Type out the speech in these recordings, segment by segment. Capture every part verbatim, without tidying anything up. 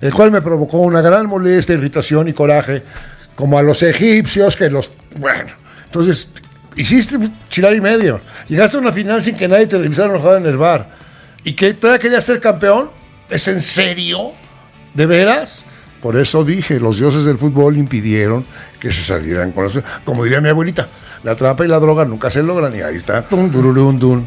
el cual me provocó una gran molestia, irritación y coraje, como a los egipcios que los... Bueno, entonces, hiciste chilar y medio. Llegaste a una final sin que nadie te revisara enojado en el bar. ¿Y que todavía querías ser campeón? ¿Es en serio? ¿De veras? Por eso dije, los dioses del fútbol impidieron que se salieran con los... Como diría mi abuelita, la trampa y la droga nunca se logran, y ahí está. Dun, dururun, dun.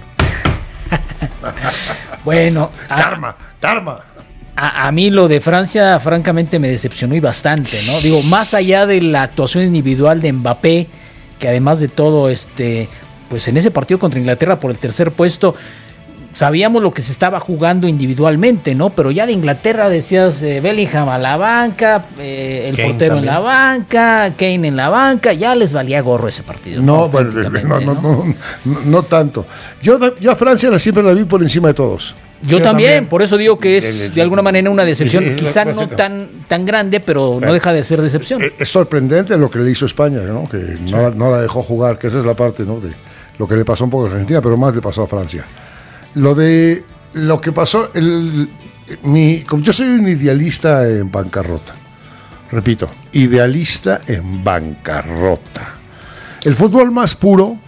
Bueno. Karma, a, karma. A, a mí lo de Francia, francamente, me decepcionó y bastante, ¿no? Digo, más allá de la actuación individual de Mbappé, que además de todo, este, pues en ese partido contra Inglaterra por el tercer puesto, sabíamos lo que se estaba jugando individualmente, ¿no? Pero ya de Inglaterra decías eh, Bellingham a la banca, eh, el Kane portero también en la banca, Kane en la banca, ya les valía gorro ese partido. No, bueno, no, no, no, no, no tanto. Yo, yo a Francia la, siempre la vi por encima de todos. Yo, yo también, también, por eso digo que es de alguna manera una decepción, sí, sí, quizá no tan, tan grande, pero no deja de ser decepción. Es, es sorprendente lo que le hizo España, ¿no? Que sí. no, la, no la dejó jugar, que esa es la parte, ¿no? De lo que le pasó un poco a Argentina, pero más le pasó a Francia. Lo de lo que pasó, el, mi, yo soy un idealista en bancarrota. Repito, idealista en bancarrota. El fútbol más puro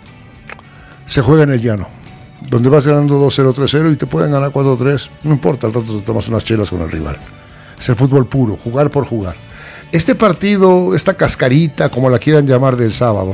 se juega en el llano, donde vas ganando dos cero, tres cero y te pueden ganar cuatro tres. No importa, al rato te tomas unas chelas con el rival. Es el fútbol puro, jugar por jugar. Este partido, esta cascarita, como la quieran llamar, del sábado,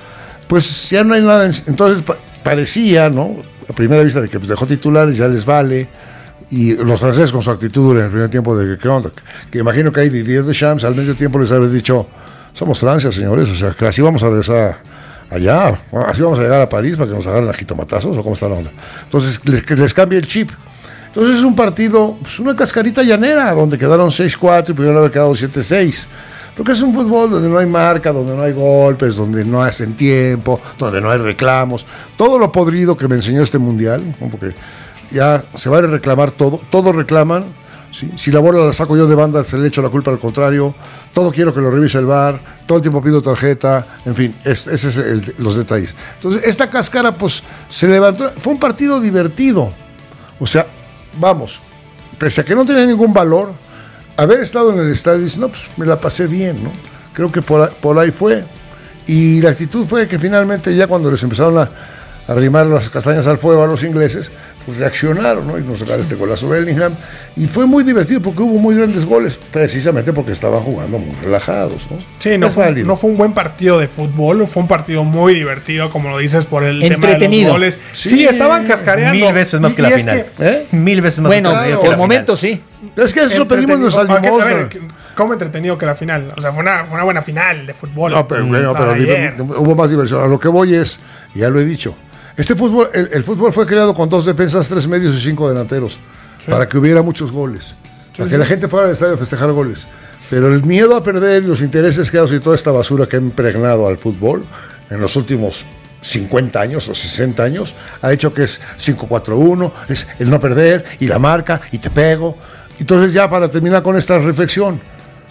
pues ya no hay nada. En, entonces pa, parecía, ¿no? A primera vista de que dejó titulares, ya les vale. Y los franceses con su actitud en el primer tiempo de que, onda, que imagino que hay Didier Deschamps al medio tiempo les habría dicho, somos Francia, señores, o sea, que así vamos a regresar allá, así vamos a llegar a París para que nos agarren a jitomatazos, o cómo está la onda. Entonces, les, que les cambie el chip. Entonces es un partido, pues una cascarita llanera, donde quedaron seis cuatro y pudieron haber quedado siete seis. Porque es un fútbol donde no hay marca, donde no hay golpes, donde no hacen tiempo, donde no hay reclamos. Todo lo podrido que me enseñó este mundial, ¿no? Porque ya se va a reclamar todo, todos reclaman. ¿Sí? Si la bola la saco yo de banda, se le echo la culpa al contrario. Todo quiero que lo revise el V A R, todo el tiempo pido tarjeta, en fin, esos es son los detalles. Entonces, esta cáscara, pues, se levantó. Fue un partido divertido. O sea, vamos, pese a que no tenía ningún valor, haber estado en el estadio, dice, no, pues me la pasé bien, ¿no? Creo que por, por ahí fue. Y la actitud fue que finalmente, ya cuando les empezaron a arrimar las castañas al fuego a los ingleses, pues reaccionaron, ¿no? Y nos sacaron este golazo Bellingham. Y fue muy divertido porque hubo muy grandes goles, precisamente porque estaban jugando muy relajados, ¿no? Sí, no fue, no fue un buen partido de fútbol, fue un partido muy divertido, como lo dices, por el tema de los goles. Sí, sí, estaban cascareando. Mil veces más y, que la final. Que, ¿Eh? Mil veces más bueno, que la final. Bueno, por el momento sí. Es que eso pedimos nuestra limosna. ¿Cómo entretenido que la final? O sea, fue una, fue una buena final de fútbol. No, pero, bueno, pero diver, hubo más diversión. A lo que voy es, ya lo he dicho, este fútbol, el, el fútbol fue creado con dos defensas, tres medios y cinco delanteros, sí, para que hubiera muchos goles, sí, para que sí. la gente fuera al estadio a festejar goles. Pero el miedo a perder, los intereses creados y toda esta basura que ha impregnado al fútbol en los últimos cincuenta años o sesenta años, ha hecho que es cinco cuatro uno, es el no perder y la marca y te pego. Entonces, ya para terminar con esta reflexión,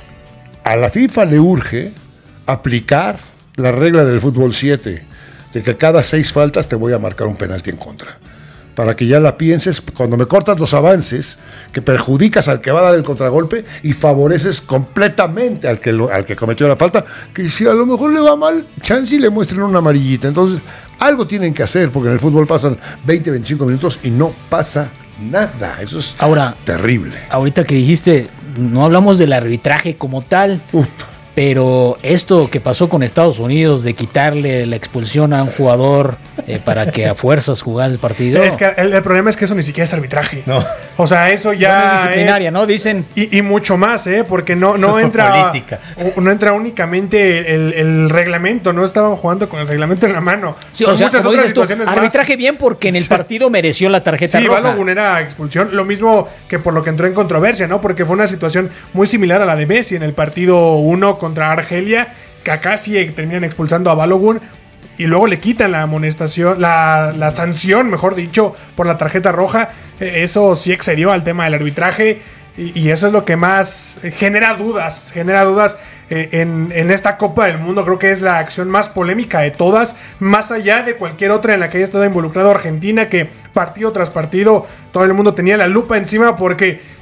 a la FIFA le urge aplicar la regla del fútbol siete, de que cada seis faltas te voy a marcar un penalti en contra, para que ya la pienses cuando me cortas los avances, que perjudicas al que va a dar el contragolpe y favoreces completamente al que, lo, al que cometió la falta, que si a lo mejor le va mal, chance y le muestren una amarillita. Entonces, algo tienen que hacer, porque en el fútbol pasan veinte, veinticinco minutos y no pasa nada. Eso es ahora terrible. Ahorita que dijiste, no hablamos del arbitraje como tal, Uf. pero esto que pasó con Estados Unidos de quitarle la expulsión a un jugador eh, para que a fuerzas jugara el partido. Es que el, el problema es que eso ni siquiera es arbitraje. No. O sea, eso ya bueno, es disciplinaria, es, ¿no? Dicen. Y, y mucho más, ¿eh? Porque no, no entra política. No entra únicamente el, el reglamento, no estaban jugando con el reglamento en la mano. Sí, o sea, muchas otras situaciones tú, arbitraje más. Bien porque en el partido mereció la tarjeta sí, roja. Sí, Balogun era expulsión, lo mismo que por lo que entró en controversia, ¿no? Porque fue una situación muy similar a la de Messi en el partido uno contra Argelia, que acá sí terminan expulsando a Balogun y luego le quitan la amonestación, la, la sanción, mejor dicho, por la tarjeta roja. Eso sí excedió al tema del arbitraje y, y eso es lo que más genera dudas, genera dudas eh, en, en esta Copa del Mundo. Creo que es la acción más polémica de todas, más allá de cualquier otra en la que haya estado involucrado Argentina, que partido tras partido todo el mundo tenía la lupa encima porque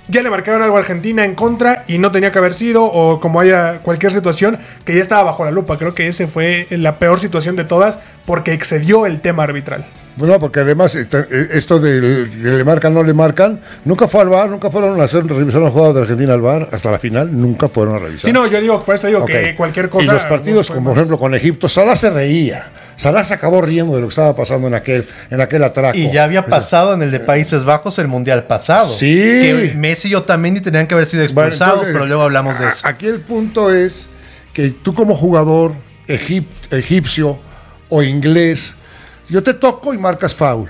ya le marcaron algo a Argentina en contra y no tenía que haber sido, o como haya cualquier situación que ya estaba bajo la lupa. Creo que ese fue la peor situación de todas porque excedió el tema arbitral. Bueno, porque además esto de que le marcan, no le marcan, nunca fue al V A R, nunca fueron a hacer revisar una jugada de Argentina al V A R, hasta la final, nunca fueron a revisar. Sí, no, yo digo, por eso digo okay. que cualquier cosa... Y los partidos, como por ejemplo con Egipto, Salah se reía, Salah se acabó riendo de lo que estaba pasando en aquel, en aquel atraco. Y ya había pasado en el de Países Bajos el Mundial pasado. Sí. Que Messi y Otamendi tenían que haber sido expulsados, bueno, entonces, pero luego hablamos de eso. Aquí el punto es que tú como jugador egip, egipcio o inglés, yo te toco y marcas foul.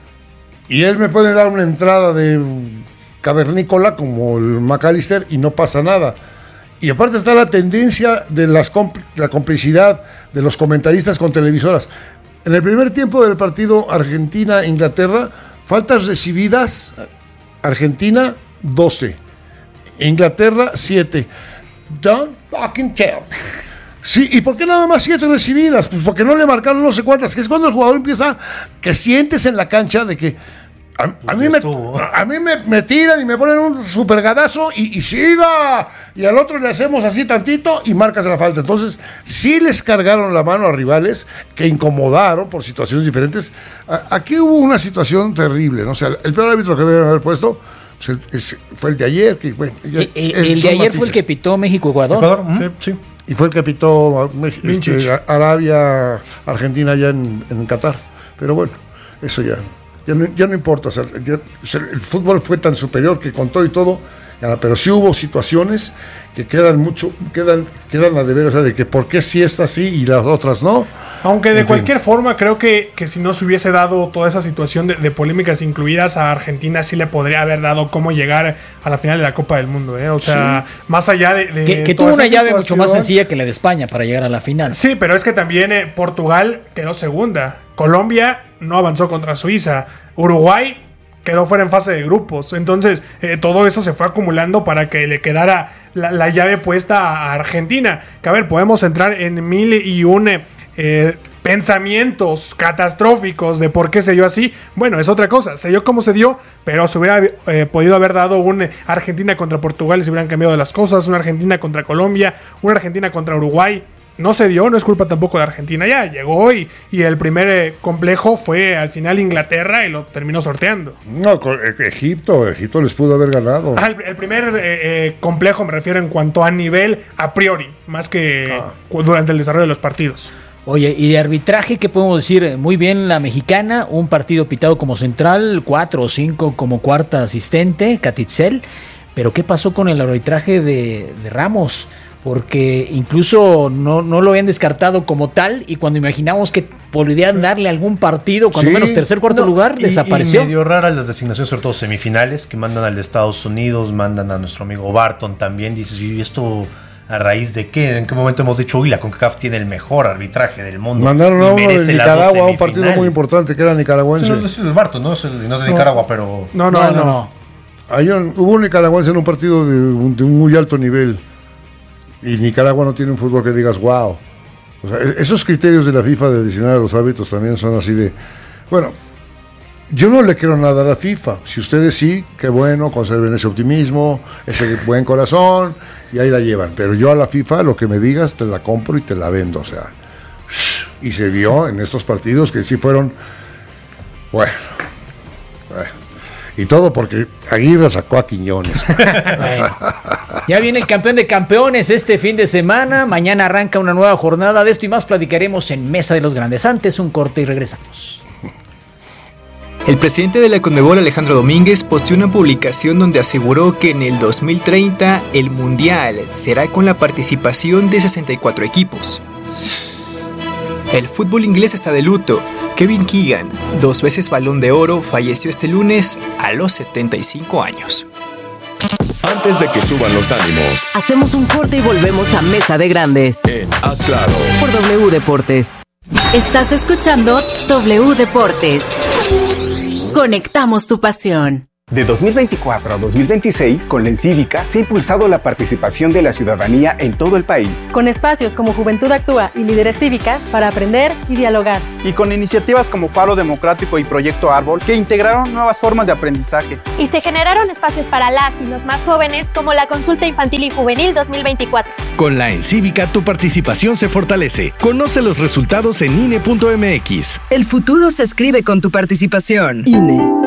Y él me puede dar una entrada de cavernícola como el McAllister y no pasa nada. Y aparte está la tendencia de las compl- la complicidad de los comentaristas con televisoras. En el primer tiempo del partido Argentina-Inglaterra, faltas recibidas, Argentina doce, Inglaterra siete. Don't fucking tell. Sí, ¿y por qué nada más siete recibidas? Pues porque no le marcaron no sé cuántas, que es cuando el jugador empieza, que sientes en la cancha de que a, a mí, me, a mí me, me tiran y me ponen un supergadazo y, y siga, y al otro le hacemos así tantito y marcas la falta. Entonces, sí les cargaron la mano a rivales que incomodaron por situaciones diferentes. A, aquí hubo una situación terrible, ¿no? O sea, el peor árbitro que deben haber puesto pues el, es, fue el de ayer. Que, bueno, ya, el, el, el de ayer matices. Fue el que pitó México-Ecuador. Ecuador, sí, sí. Y fue el que pitó este, Arabia, Argentina ya en, en Qatar. Pero bueno, eso ya, ya, no, ya no importa. O sea, ya, o sea, el fútbol fue tan superior que con todo y todo, pero sí hubo situaciones que quedan mucho, quedan, quedan a deber, o sea, de que por qué sí está así y las otras no. Aunque de en cualquier fin. forma, creo que, que si no se hubiese dado toda esa situación de, de polémicas incluidas, a Argentina sí le podría haber dado cómo llegar a la final de la Copa del Mundo, ¿eh? O sea, sí. más allá de... de que que tuvo una llave mucho más sencilla que la de España para llegar a la final. Sí, pero es que también eh, Portugal quedó segunda. Colombia no avanzó contra Suiza. Uruguay quedó fuera en fase de grupos. Entonces, eh, todo eso se fue acumulando para que le quedara la, la llave puesta a Argentina. Que a ver, podemos entrar en mil y un... Eh, Eh, pensamientos catastróficos de por qué se dio así. Bueno, es otra cosa, se dio como se dio, pero se hubiera eh, podido haber dado un eh, Argentina contra Portugal y se hubieran cambiado las cosas, una Argentina contra Colombia, una Argentina contra Uruguay. No se dio, no es culpa tampoco de Argentina, ya llegó y, y el primer eh, complejo fue al final Inglaterra y lo terminó sorteando. No, Egipto, Egipto les pudo haber ganado. Ah, el, el primer eh, eh, complejo me refiero en cuanto a nivel a priori, más que ah. durante el desarrollo de los partidos. Oye, y de arbitraje, ¿qué podemos decir? Muy bien la mexicana, un partido pitado como central, cuatro o cinco como cuarta asistente, Catitzel, pero ¿qué pasó con el arbitraje de, de Ramos? Porque incluso no, no lo habían descartado como tal y cuando imaginamos que podrían sí. darle algún partido, cuando sí. menos tercer, cuarto no, lugar, y, desapareció. Y medio rara las designaciones, sobre todo semifinales, que mandan al de Estados Unidos, mandan a nuestro amigo Barton también, dices, ¿y esto a raíz de qué? ¿En qué momento hemos dicho, uy, la CONCACAF tiene el mejor arbitraje del mundo? Mandaron a uno de Nicaragua a un partido muy importante que era nicaragüense. Sí, no, es el Barton, no es, el, no es de no. Nicaragua, pero... No, no, no. no. no. Hay un, hubo un nicaragüense en un partido de un, de un muy alto nivel. Y Nicaragua no tiene un fútbol que digas, wow. O sea, esos criterios de la FIFA de designar a los árbitros también son así de... Bueno, yo no le quiero nada a la FIFA. Si ustedes sí, qué bueno, conserven ese optimismo, ese buen corazón, y ahí la llevan. Pero yo a la FIFA, lo que me digas, te la compro y te la vendo. O sea, y se vio en estos partidos que sí fueron... Bueno... bueno. Y todo porque Aguirre sacó a Quiñones. Bueno, ya viene el campeón de campeones este fin de semana. Mañana arranca una nueva jornada. De esto y más platicaremos en Mesa de los Grandes. Antes un corte y regresamos. El presidente de la CONMEBOL, Alejandro Domínguez, posteó una publicación donde aseguró que en el dos mil treinta el Mundial será con la participación de sesenta y cuatro equipos. El fútbol inglés está de luto. Kevin Keegan, dos veces Balón de Oro, falleció este lunes a los setenta y cinco años. Antes de que suban los ánimos, hacemos un corte y volvemos a Mesa de Grandes. En Haz Claro. Por W Deportes. Estás escuchando W Deportes. Conectamos tu pasión. De dos mil veinticuatro a dos mil veintiséis, con la Encívica se ha impulsado la participación de la ciudadanía en todo el país. Con espacios como Juventud Actúa y Líderes Cívicas para aprender y dialogar. Y con iniciativas como Faro Democrático y Proyecto Árbol que integraron nuevas formas de aprendizaje. Y se generaron espacios para las y los más jóvenes como la Consulta Infantil y Juvenil dos mil veinticuatro. Con la Encívica tu participación se fortalece. Conoce los resultados en I N E punto M X. El futuro se escribe con tu participación. I N E.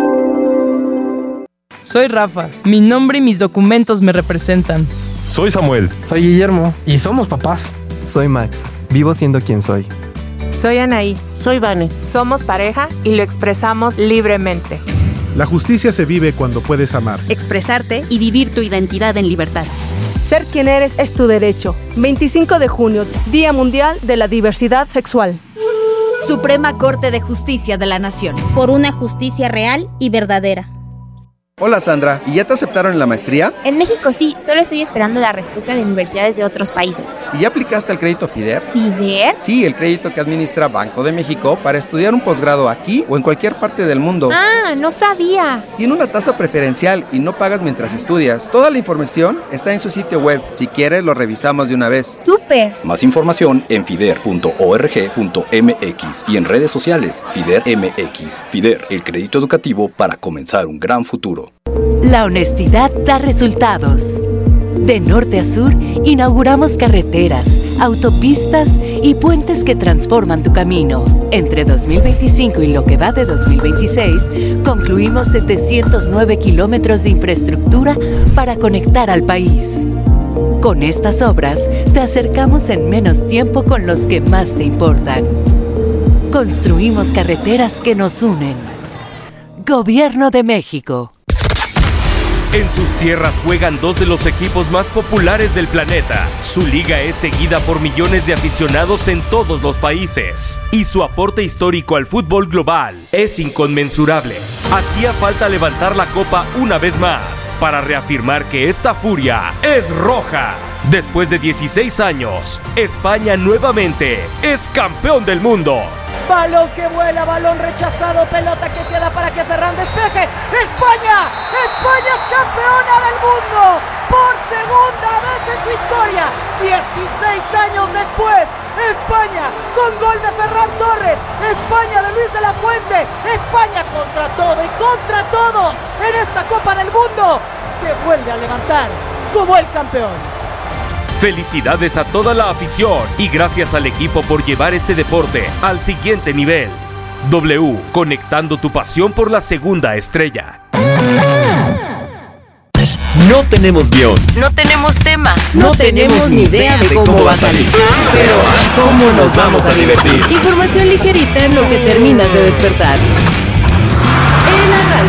Soy Rafa, mi nombre y mis documentos me representan. Soy Samuel. Soy Guillermo y somos papás. Soy Max, vivo siendo quien soy. Soy Anaí. Soy Vane. Somos pareja y lo expresamos libremente. La justicia se vive cuando puedes amar, expresarte y vivir tu identidad en libertad. Ser quien eres es tu derecho. veinticinco de junio, Día Mundial de la Diversidad Sexual. Suprema Corte de Justicia de la Nación. Por una justicia real y verdadera. Hola Sandra, ¿y ya te aceptaron en la maestría? En México sí, solo estoy esperando la respuesta de universidades de otros países. ¿Y ya aplicaste al crédito FIDER? ¿FIDER? Sí, el crédito que administra Banco de México para estudiar un posgrado aquí o en cualquier parte del mundo. Ah, no sabía. Tiene una tasa preferencial y no pagas mientras estudias. Toda la información está en su sitio web. Si quieres, lo revisamos de una vez. ¡Súper! Más información en fider punto org punto m x y en redes sociales FIDER M X. FIDER, el crédito educativo para comenzar un gran futuro. La honestidad da resultados. De norte a sur, inauguramos carreteras, autopistas y puentes que transforman tu camino. Entre dos mil veinticinco y lo que va de dos mil veintiséis, concluimos setecientos nueve kilómetros de infraestructura para conectar al país. Con estas obras, te acercamos en menos tiempo con los que más te importan. Construimos carreteras que nos unen. Gobierno de México. En sus tierras juegan dos de los equipos más populares del planeta. Su liga es seguida por millones de aficionados en todos los países. Y su aporte histórico al fútbol global es inconmensurable. Hacía falta levantar la copa una vez más para reafirmar que esta furia es roja. Después de dieciséis años, España nuevamente es campeón del mundo. Balón que vuela, balón rechazado, pelota que queda para que Ferran despeje. ¡España! ¡España es campeona del mundo! Por segunda vez en su historia, dieciséis años después, España con gol de Ferran Torres, España de Luis de la Fuente, España contra todo y contra todos en esta Copa del Mundo se vuelve a levantar como el campeón. Felicidades a toda la afición y gracias al equipo por llevar este deporte al siguiente nivel. W, conectando tu pasión por la segunda estrella. No tenemos guión. No tenemos tema. No, no tenemos ni idea de cómo, cómo va a salir. Pero ¿cómo nos vamos a divertir? Información ligerita en lo que terminas de despertar. En Arranque.